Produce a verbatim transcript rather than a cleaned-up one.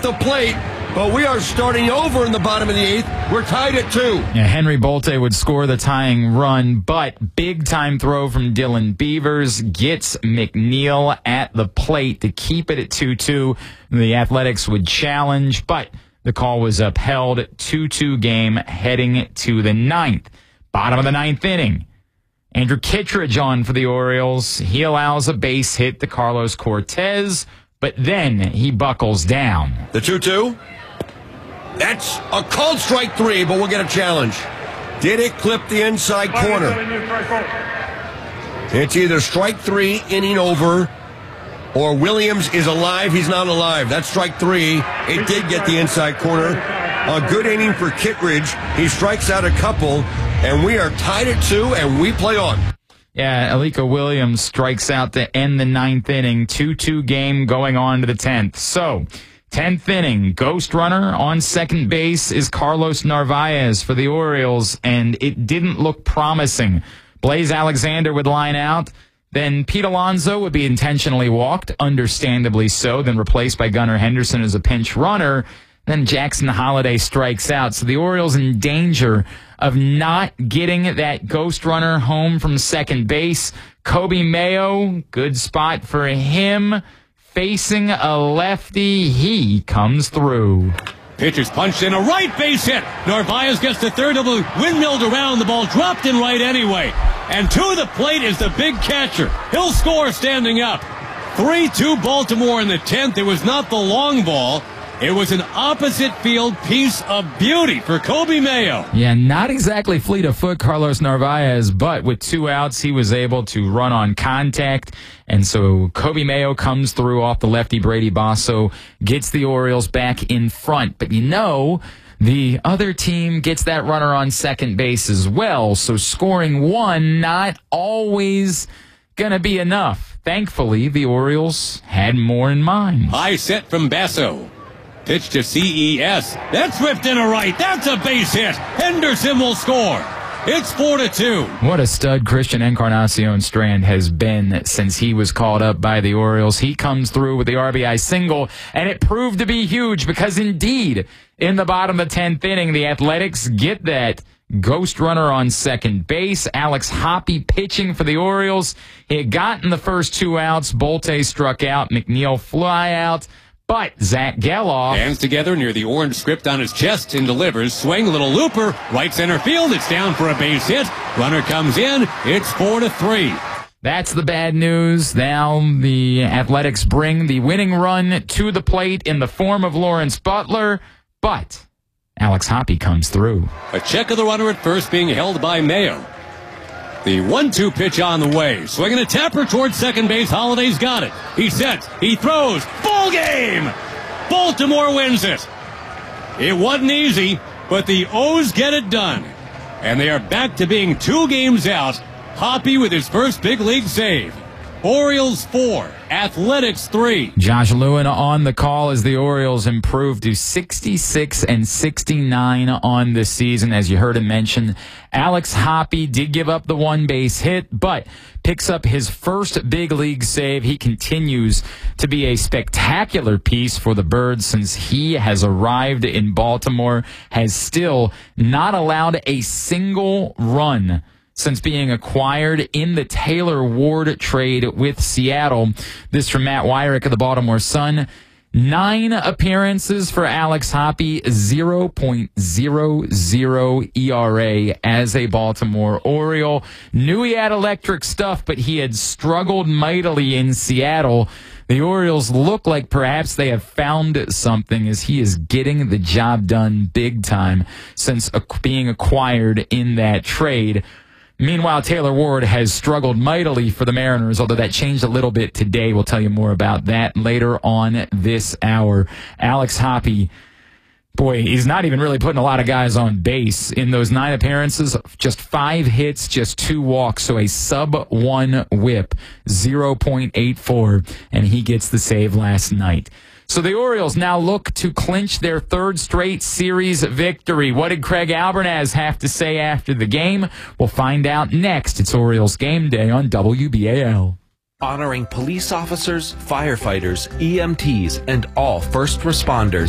at the plate, but we are starting over in the bottom of the eighth. We're tied at two. Yeah, Henry Bolte would score the tying run, but big-time throw from Dylan Beavers gets McNeil at the plate to keep it at two two. The Athletics would challenge, but the call was upheld. two two game heading to the ninth. Bottom of the ninth inning. Andrew Kittredge on for the Orioles. He allows a base hit to Carlos Cortez, but then he buckles down. The two two? That's a called strike three, but we'll get a challenge. Did it clip the inside corner? It's either strike three, inning over, or Williams is alive, he's not alive. That's strike three. It did get the inside corner. A good inning for Kittredge. He strikes out a couple, and we are tied at two, and we play on. Yeah, Alika Williams strikes out to end the ninth inning. two two game going on to the tenth. So, tenth inning, ghost runner on second base is Carlos Narvaez for the Orioles, and it didn't look promising. Blaze Alexander would line out. Then Pete Alonso would be intentionally walked, understandably so, then replaced by Gunnar Henderson as a pinch runner. Then Jackson Holliday strikes out. So the Orioles in danger of not getting that ghost runner home from second base. Kobe Mayo, good spot for him. Facing a lefty, he comes through. Pitcher's punched in a right base hit. Narvaez gets to third, of the windmilled around. The ball dropped in right anyway. And to the plate is the big catcher. He'll score standing up. three two Baltimore in the tenth. It was not the long ball. It was an opposite field piece of beauty for Kobe Mayo. Yeah, not exactly fleet of foot, Carlos Narvaez, but with two outs, he was able to run on contact. And so Kobe Mayo comes through off the lefty Brady Basso, gets the Orioles back in front. But you know, the other team gets that runner on second base as well. So scoring one, not always going to be enough. Thankfully, the Orioles had more in mind. High set from Basso. Pitch to C E S. That's ripped in a right. That's a base hit. Henderson will score. It's four to two. What a stud Christian Encarnacion Strand has been since he was called up by the Orioles. He comes through with the R B I single, and it proved to be huge because, indeed, in the bottom of the tenth inning, the Athletics get that ghost runner on second base. Alex Hoppe pitching for the Orioles. He had gotten the first two outs. Bolte struck out. McNeil fly out. But Zach Geloff, hands together near the orange script on his chest and delivers. Swing, little looper, right center field. It's down for a base hit. Runner comes in. It's four to three. That's the bad news. Now the Athletics bring the winning run to the plate in the form of Lawrence Butler, but Alex Hoppe comes through. A check of the runner at first being held by Mayo. The one two pitch on the way. Swinging a tapper towards second base. Holliday's got it. He sets. He throws. Ball game! Baltimore wins it. It wasn't easy, but the O's get it done. And they are back to being two games out. Hoppe with his first big league save. Orioles four, Athletics three. Josh Lewin on the call as the Orioles improved to sixty-six and sixty-nine on the season. As you heard him mention, Alex Hoppe did give up the one base hit, but picks up his first big league save. He continues to be a spectacular piece for the Birds since he has arrived in Baltimore, has still not allowed a single run since being acquired in the Taylor Ward trade with Seattle. This from Matt Wyrick of the Baltimore Sun. Nine appearances for Alex Hoppe, zero point zero zero E R A as a Baltimore Oriole. Knew he had electric stuff, but he had struggled mightily in Seattle. The Orioles look like perhaps they have found something as he is getting the job done big time since being acquired in that trade. Meanwhile, Taylor Ward has struggled mightily for the Mariners, although that changed a little bit today. We'll tell you more about that later on this hour. Alex Hoppe, boy, he's not even really putting a lot of guys on base. In those nine appearances, just five hits, just two walks, so a sub one whip, zero point eight four, and he gets the save last night. So the Orioles now look to clinch their third straight series victory. What did Craig Albernaz have to say after the game? We'll find out next. It's Orioles Game Day on W B A L. Honoring police officers, firefighters, E M Ts, and all first responders.